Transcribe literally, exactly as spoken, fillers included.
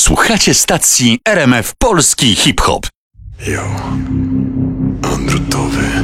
Słuchacie stacji R M F Polski Hip Hop. Yo, odwrótowy.